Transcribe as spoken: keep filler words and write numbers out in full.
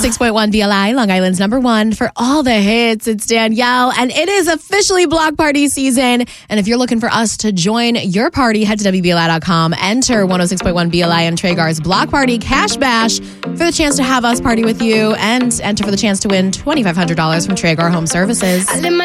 six point one B L I, Long Island's number one for all the hits. It's Danielle, and it is officially block party season. And if you're looking for us to join your party, head to W B L I dot com. Enter one oh six point one B L I and Traegar's Block Party Cash Bash for the chance to have us party with you, and enter for the chance to win twenty-five hundred dollars from Traegar Home Services.